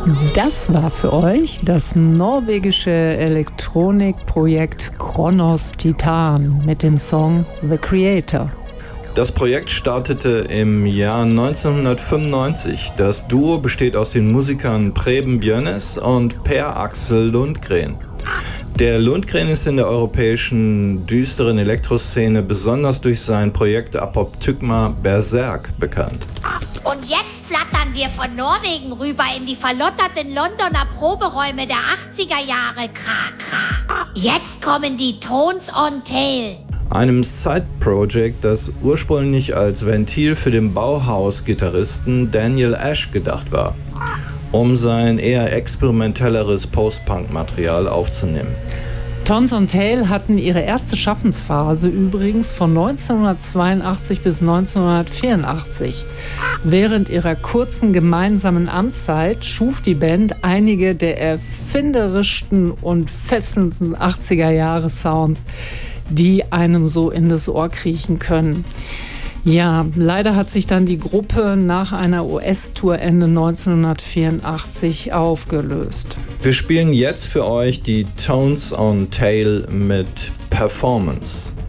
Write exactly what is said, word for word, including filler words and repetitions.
Das war für euch das norwegische Elektronikprojekt Kronos Titan mit dem Song The Creator. Das Projekt startete im Jahr neunzehnhundertfünfundneunzig. Das Duo besteht aus den Musikern Preben Bjørnes und Per Axel Lundgren. Der Lundgren ist in der europäischen düsteren Elektroszene besonders durch sein Projekt Apoptygma Berserk bekannt. Und jetzt flattern wir von Norwegen rüber in die verlotterten Londoner Proberäume der achtziger Jahre. Kra, kra. Jetzt kommen die Tones on Tail. Einem Side-Project, das ursprünglich als Ventil für den Bauhaus-Gitarristen Daniel Ash gedacht war, um sein eher experimentelleres Post-Punk-Material aufzunehmen. Tones on Tail hatten ihre erste Schaffensphase übrigens von neunzehnhundertzweiundachtzig bis neunzehnhundertvierundachtzig. Während ihrer kurzen gemeinsamen Amtszeit schuf die Band einige der erfinderischsten und fesselndsten achtziger-Jahre-Sounds, die einem so in das Ohr kriechen können. Ja, leider hat sich dann die Gruppe nach einer U S-Tour Ende neunzehnhundertvierundachtzig aufgelöst. Wir spielen jetzt für euch die Tones on Tail mit Performance.